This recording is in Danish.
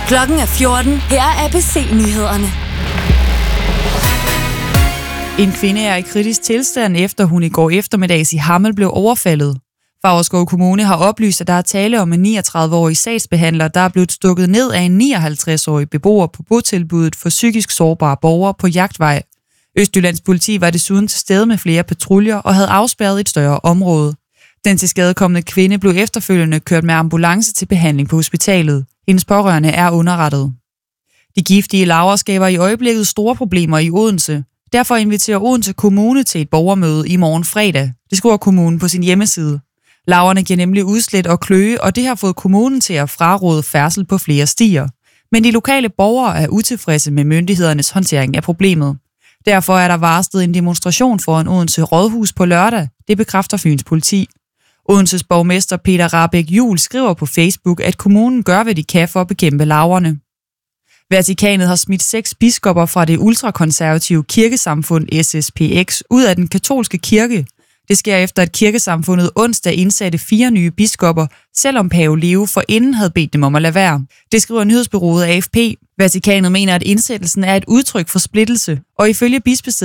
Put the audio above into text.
Klokken er 14. Her er ABC-nyhederne. En kvinde er i kritisk tilstand, efter hun i går eftermiddags i Hammel blev overfaldet. Favrskov Kommune har oplyst, at der er tale om en 39-årig sagsbehandler, der er blevet stukket ned af en 59-årig beboer på botilbuddet for psykisk sårbare borgere på Jagtvej. Østjyllands politi var desuden til stede med flere patruljer og havde afspærret et større område. Den tilskadekomne kvinde blev efterfølgende kørt med ambulance til behandling på hospitalet. Hendes pårørende er underrettet. De giftige larver skaber i øjeblikket store problemer i Odense. Derfor inviterer Odense Kommune til et borgermøde i morgen fredag. Det skriver kommunen på sin hjemmeside. Larverne giver nemlig udslæt og kløe, og det har fået kommunen til at fraråde færdsel på flere stier. Men de lokale borgere er utilfredse med myndighedernes håndtering af problemet. Derfor er der varslet en demonstration foran Odense Rådhus på lørdag. Det bekræfter Fyns politi. Odenses borgmester Peter Rahbæk Juhl skriver på Facebook, at kommunen gør, hvad de kan for at bekæmpe larverne. Vatikanet har smidt 6 biskopper fra det ultrakonservative kirkesamfund SSPX ud af den katolske kirke. Det sker efter, at kirkesamfundet onsdag indsatte 4 nye biskopper, selvom pave Leo forinden havde bedt dem om at lade være. Det skriver nyhedsbureauet AFP. Vatikanet mener, at indsættelsen er et udtryk for splittelse, og ifølge bispesædet